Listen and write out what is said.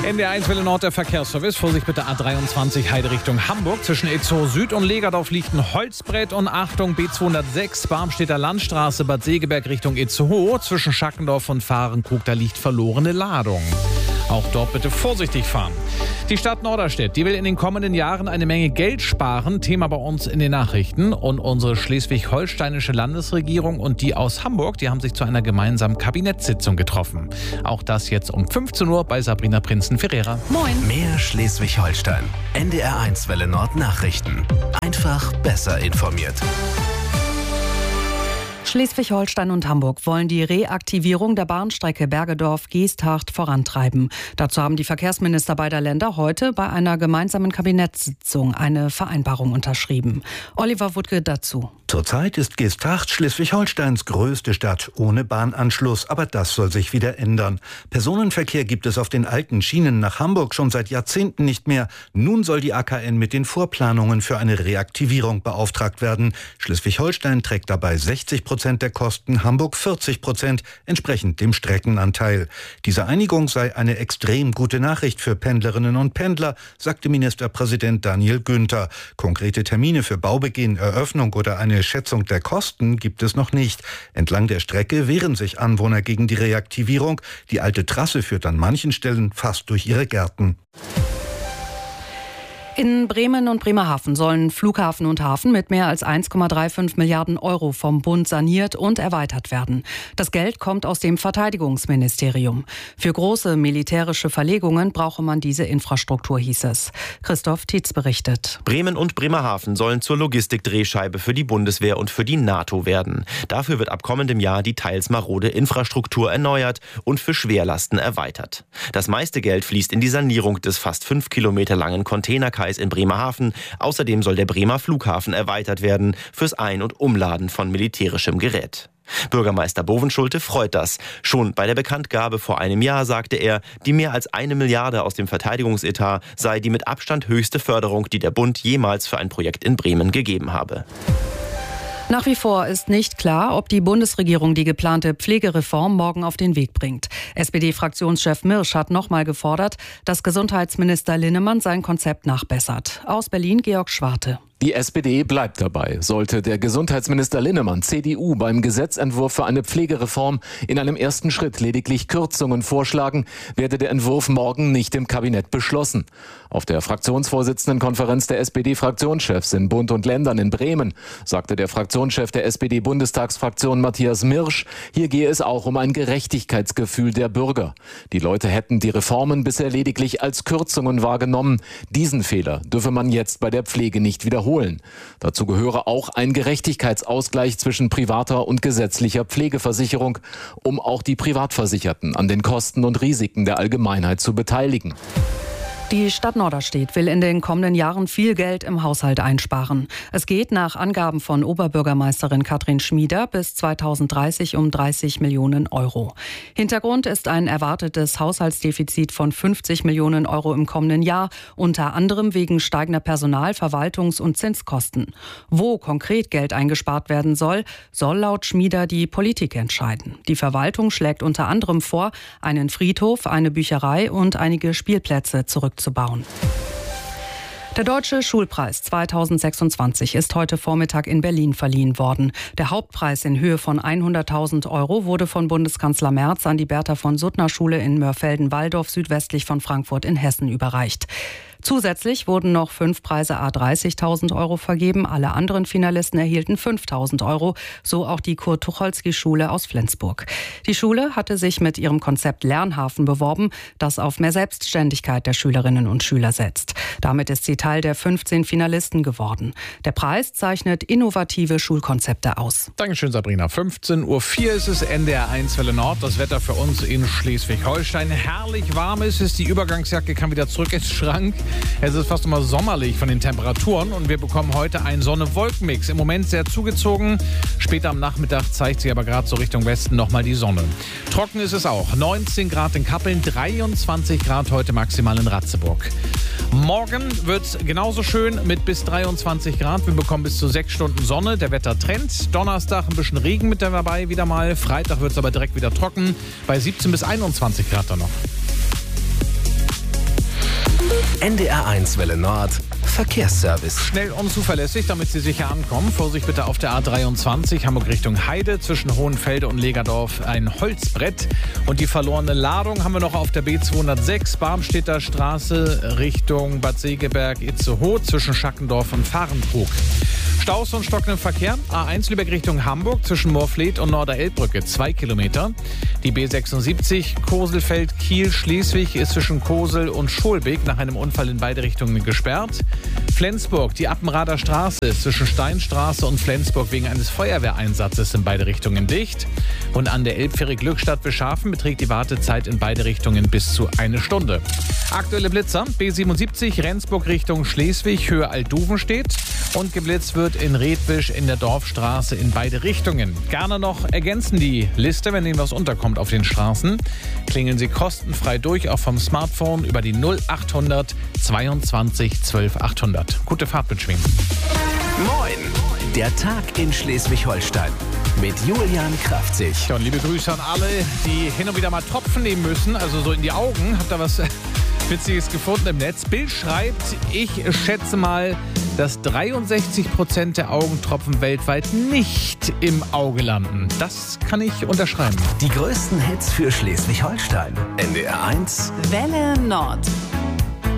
NDR1 Welle Nord, der Verkehrsservice. Vorsicht bitte A23 Heide Richtung Hamburg. Zwischen Itzehoe Süd und Legerdorf liegt ein Holzbrett. Und Achtung, B206 Barmstedter Landstraße Bad Segeberg Richtung Itzehoe. Zwischen Schackendorf und Fahrenkrug, da liegt verlorene Ladung. Auch dort bitte vorsichtig fahren. Die Stadt Norderstedt, die will in den kommenden Jahren eine Menge Geld sparen. Thema bei uns in den Nachrichten. Und unsere schleswig-holsteinische Landesregierung und die aus Hamburg, die haben sich zu einer gemeinsamen Kabinettssitzung getroffen. Auch das jetzt um 15 Uhr bei Sabrina Prinzen-Ferreira. Moin. Mehr Schleswig-Holstein. NDR1 Welle Nord Nachrichten. Einfach besser informiert. Schleswig-Holstein und Hamburg wollen die Reaktivierung der Bahnstrecke Bergedorf-Geesthacht vorantreiben. Dazu haben die Verkehrsminister beider Länder heute bei einer gemeinsamen Kabinettssitzung eine Vereinbarung unterschrieben. Oliver Wuttke dazu. Zurzeit ist Geesthacht Schleswig-Holsteins größte Stadt ohne Bahnanschluss, aber das soll sich wieder ändern. Personenverkehr gibt es auf den alten Schienen nach Hamburg schon seit Jahrzehnten nicht mehr. Nun soll die AKN mit den Vorplanungen für eine Reaktivierung beauftragt werden. Schleswig-Holstein trägt dabei 60% der Kosten, Hamburg 40%, entsprechend dem Streckenanteil. Diese Einigung sei eine extrem gute Nachricht für Pendlerinnen und Pendler, sagte Ministerpräsident Daniel Günther. Konkrete Termine für Baubeginn, Eröffnung oder eine Schätzung der Kosten gibt es noch nicht. Entlang der Strecke wehren sich Anwohner gegen die Reaktivierung. Die alte Trasse führt an manchen Stellen fast durch ihre Gärten. In Bremen und Bremerhaven sollen Flughafen und Hafen mit mehr als 1,35 Milliarden Euro vom Bund saniert und erweitert werden. Das Geld kommt aus dem Verteidigungsministerium. Für große militärische Verlegungen brauche man diese Infrastruktur, hieß es. Christoph Tietz berichtet. Bremen und Bremerhaven sollen zur Logistikdrehscheibe für die Bundeswehr und für die NATO werden. Dafür wird ab kommendem Jahr die teils marode Infrastruktur erneuert und für Schwerlasten erweitert. Das meiste Geld fließt in die Sanierung des fast 5 Kilometer langen Containerkais in Bremerhaven. Außerdem soll der Bremer Flughafen erweitert werden fürs Ein- und Umladen von militärischem Gerät. Bürgermeister Bovenschulte freut das. Schon bei der Bekanntgabe vor einem Jahr sagte er, die mehr als 1 Milliarde aus dem Verteidigungsetat sei die mit Abstand höchste Förderung, die der Bund jemals für ein Projekt in Bremen gegeben habe. Nach wie vor ist nicht klar, ob die Bundesregierung die geplante Pflegereform morgen auf den Weg bringt. SPD-Fraktionschef Mirsch hat nochmal gefordert, dass Gesundheitsminister Linnemann sein Konzept nachbessert. Aus Berlin Georg Schwarte. Die SPD bleibt dabei. Sollte der Gesundheitsminister Linnemann, CDU, beim Gesetzentwurf für eine Pflegereform in einem ersten Schritt lediglich Kürzungen vorschlagen, werde der Entwurf morgen nicht im Kabinett beschlossen. Auf der Fraktionsvorsitzendenkonferenz der SPD-Fraktionschefs in Bund und Ländern in Bremen sagte der Fraktionschef der SPD-Bundestagsfraktion Matthias Mirsch, hier gehe es auch um ein Gerechtigkeitsgefühl der Bürger. Die Leute hätten die Reformen bisher lediglich als Kürzungen wahrgenommen. Diesen Fehler dürfe man jetzt bei der Pflege nicht wiederholen. Dazu gehöre auch ein Gerechtigkeitsausgleich zwischen privater und gesetzlicher Pflegeversicherung, um auch die Privatversicherten an den Kosten und Risiken der Allgemeinheit zu beteiligen. Die Stadt Norderstedt will in den kommenden Jahren viel Geld im Haushalt einsparen. Es geht nach Angaben von Oberbürgermeisterin Katrin Schmieder bis 2030 um 30 Millionen Euro. Hintergrund ist ein erwartetes Haushaltsdefizit von 50 Millionen Euro im kommenden Jahr, unter anderem wegen steigender Personal-, Verwaltungs- und Zinskosten. Wo konkret Geld eingespart werden soll laut Schmieder die Politik entscheiden. Die Verwaltung schlägt unter anderem vor, einen Friedhof, eine Bücherei und einige Spielplätze zurückzubauen. Der Deutsche Schulpreis 2026 ist heute Vormittag in Berlin verliehen worden. Der Hauptpreis in Höhe von 100.000 Euro wurde von Bundeskanzler Merz an die Bertha-von-Suttner-Schule in Mörfelden-Walldorf südwestlich von Frankfurt in Hessen überreicht. Zusätzlich wurden noch 5 Preise à 30.000 Euro vergeben. Alle anderen Finalisten erhielten 5.000 Euro, so auch die Kurt-Tucholsky-Schule aus Flensburg. Die Schule hatte sich mit ihrem Konzept Lernhafen beworben, das auf mehr Selbstständigkeit der Schülerinnen und Schüler setzt. Damit ist sie Teil der 15 Finalisten geworden. Der Preis zeichnet innovative Schulkonzepte aus. Dankeschön, Sabrina. 15.04 Uhr ist es, NDR1 Welle Nord. Das Wetter für uns in Schleswig-Holstein. Herrlich warm ist es. Die Übergangsjacke kann wieder zurück ins Schrank. Es ist fast immer sommerlich von den Temperaturen und wir bekommen heute einen Sonne-Wolken-Mix. Im Moment sehr zugezogen. Später am Nachmittag zeigt sich aber gerade so Richtung Westen nochmal die Sonne. Trocken ist es auch. 19 Grad in Kappeln, 23 Grad heute maximal in Ratzeburg. Morgen wird es genauso schön mit bis 23 Grad. Wir bekommen bis zu 6 Stunden Sonne. Der Wettertrend. Donnerstag ein bisschen Regen mit dabei wieder mal. Freitag wird es aber direkt wieder trocken. Bei 17 bis 21 Grad dann noch. NDR1 Welle Nord Verkehrsservice. Schnell und zuverlässig, damit Sie sicher ankommen. Vorsicht bitte auf der A23 Hamburg Richtung Heide. Zwischen Hohenfelde und Legerdorf ein Holzbrett. Und die verlorene Ladung haben wir noch auf der B206 Barmstedter Straße Richtung Bad Segeberg Itzehoe zwischen Schackendorf und Fahrenkrug. Staus und stockendem Verkehr. A1 Lübeck Richtung Hamburg zwischen Moorfleet und Norderelbbrücke 2 Kilometer. Die B76 Koselfeld-Kiel-Schleswig ist zwischen Kosel und Scholbeek nach einem Unfall in beide Richtungen gesperrt. Flensburg, die Appenrader Straße ist zwischen Steinstraße und Flensburg wegen eines Feuerwehreinsatzes in beide Richtungen dicht. Und an der Elbfähre Glückstadt-Bescharfen beträgt die Wartezeit in beide Richtungen bis zu 1 Stunde. Aktuelle Blitzer, B77 Rendsburg Richtung Schleswig, Höhe Altduvenstedt. Und geblitzt wird in Redwisch in der Dorfstraße in beide Richtungen. Gerne noch ergänzen die Liste, wenn Ihnen was unterkommt auf den Straßen. Klingeln Sie kostenfrei durch, auch vom Smartphone über die 0800 22 12 800. Gute Fahrt mit Schwingen. Moin! Der Tag in Schleswig-Holstein mit Julian Kraftzig. Ja, und liebe Grüße an alle, die hin und wieder mal Tropfen nehmen müssen, also so in die Augen. Habt ihr was Witziges gefunden im Netz? Bild schreibt, ich schätze mal, dass 63% der Augentropfen weltweit nicht im Auge landen. Das kann ich unterschreiben. Die größten Hits für Schleswig-Holstein. NDR1 Welle Nord.